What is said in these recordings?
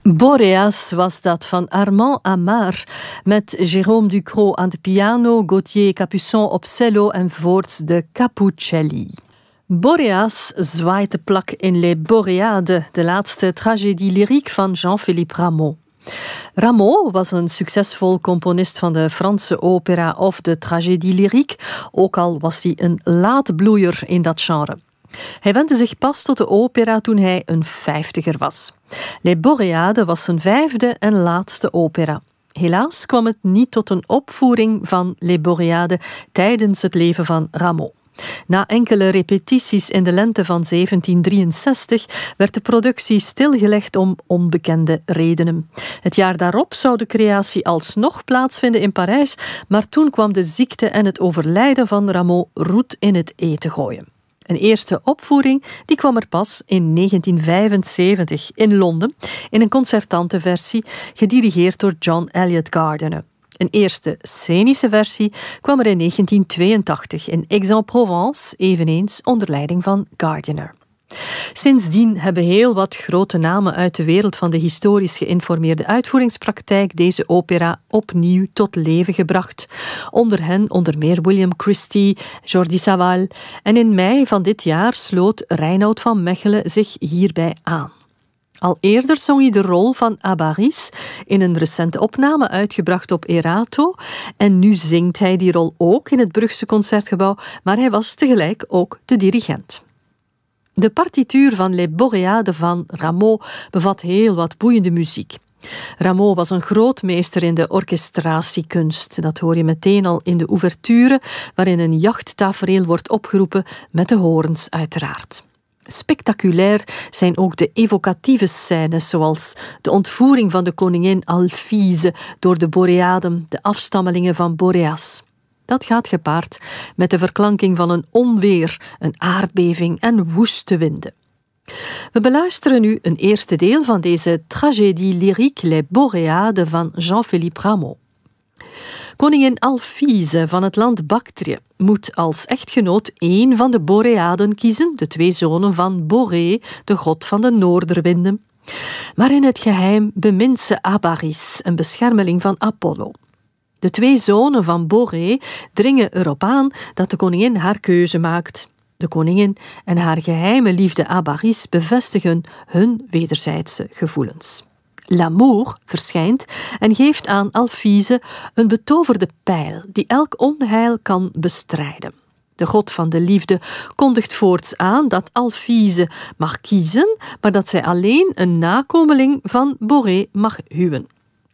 Boreas was dat van Armand Amar, met Jérôme Ducrot aan de piano, Gauthier Capuçon op cello en voorts de Capucelli. Boreas zwaait de plak in Les Boréades, de laatste tragédie lyrique van Jean-Philippe Rameau. Rameau was een succesvol componist van de Franse opera of de tragédie lyrique, ook al was hij een laatbloeier in dat genre. Hij wendde zich pas tot de opera toen hij een 50er was. Les Boréades was zijn 5e en laatste opera. Helaas kwam het niet tot een opvoering van Les Boréades tijdens het leven van Rameau. Na enkele repetities in de lente van 1763 werd de productie stilgelegd om onbekende redenen. Het jaar daarop zou de creatie alsnog plaatsvinden in Parijs, maar toen kwam de ziekte en het overlijden van Rameau roet in het eten gooien. Een eerste opvoering die kwam er pas in 1975 in Londen in een concertante versie gedirigeerd door John Eliot Gardiner. Een eerste scenische versie kwam er in 1982 in Aix-en-Provence, eveneens onder leiding van Gardiner. Sindsdien hebben heel wat grote namen uit de wereld van de historisch geïnformeerde uitvoeringspraktijk deze opera opnieuw tot leven gebracht. Onder hen onder meer William Christie, Jordi Savall. En in mei van dit jaar sloot Reinoud van Mechelen zich hierbij aan. Al eerder zong hij de rol van Abaris in een recente opname uitgebracht op Erato. En nu zingt hij die rol ook in het Brugse Concertgebouw, maar hij was tegelijk ook de dirigent. De partituur van Les Boréades van Rameau bevat heel wat boeiende muziek. Rameau was een grootmeester in de orchestratiekunst. Dat hoor je meteen al in de ouverture, waarin een jachttafereel wordt opgeroepen met de hoorns uiteraard. Spectaculair zijn ook de evocatieve scènes, zoals de ontvoering van de koningin Alphise door de Boreaden, de afstammelingen van Boreas. Dat gaat gepaard met de verklanking van een onweer, een aardbeving en woeste winden. We beluisteren nu een eerste deel van deze tragédie lyrique Les Boréades van Jean-Philippe Rameau. Koningin Alphise van het land Bactrië moet als echtgenoot één van de Boreaden kiezen, de 2 zonen van Boré, de god van de noorderwinden. Maar in het geheim bemint ze Abaris, een beschermeling van Apollo. De 2 zonen van Boré dringen erop aan dat de koningin haar keuze maakt. De koningin en haar geheime liefde Abaris bevestigen hun wederzijdse gevoelens. L'amour verschijnt en geeft aan Alphise een betoverde pijl die elk onheil kan bestrijden. De god van de liefde kondigt voorts aan dat Alphise mag kiezen, maar dat zij alleen een nakomeling van Boré mag huwen.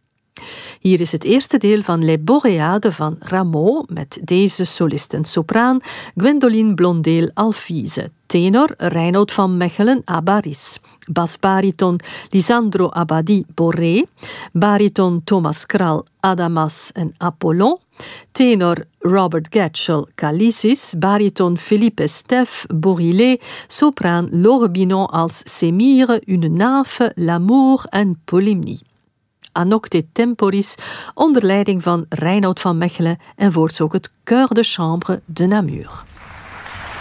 Hier is het eerste deel van Les Boréades van Rameau met deze solisten. Sopraan Gwendoline Blondeel Alphise, tenor Reinoud van Mechelen Abaris, basbariton Lisandro Abadi Boré, bariton Thomas Kral Adamas en Apollon, tenor Robert Gatchell Calicis, bariton Philippe Estève Borillet, sopraan Laure Binon als Semire, Une Nymphe, L'amour en Polymnie. Anocte Temporis, onder leiding van Reinoud van Mechelen en voorts ook het Chœur de Chambre de Namur.